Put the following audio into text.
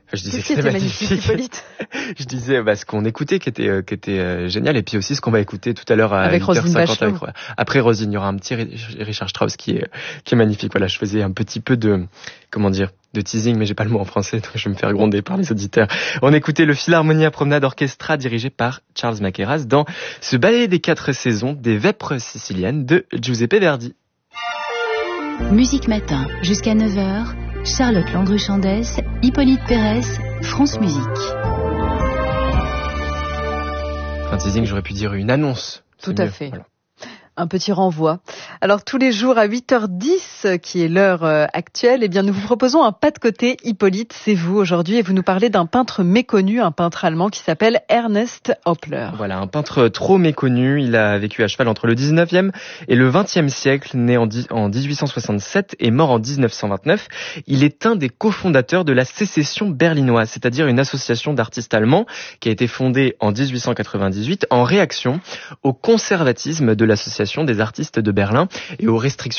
Je disais Qu'est-ce qui était magnifique, Hippolyte? Je disais ce qu'on écoutait qui était génial, et puis aussi ce qu'on va écouter tout à l'heure à Avec 8h50 après Roselyne. Il y aura un petit Richard Strauss qui est magnifique. Voilà, je faisais un petit peu de teasing, mais j'ai pas le mot en français, donc je vais me faire gronder par les auditeurs. On écoutait le Philharmonia Promenade Orchestra dirigé par Charles Mackerras dans ce ballet des 4 saisons des Vêpres siciliennes de Giuseppe Verdi. Musique Matin, jusqu'à 9h, Charlotte Landru-Chandès, Hippolyte Pérez, France Musique. Un teasing, j'aurais pu dire une annonce. Tout à fait. Voilà. Un petit renvoi. Alors tous les jours à 8h10, qui est l'heure actuelle, nous vous proposons un pas de côté. Hippolyte, c'est vous aujourd'hui, et vous nous parlez d'un peintre méconnu, un peintre allemand qui s'appelle Ernest Hoppler. Voilà, un peintre trop méconnu. Il a vécu à cheval entre le 19e et le 20e siècle, né en 1867 et mort en 1929. Il est un des cofondateurs de la Sécession berlinoise, c'est-à-dire une association d'artistes allemands qui a été fondée en 1898 en réaction au conservatisme de l'association des artistes de Berlin et aux restrictions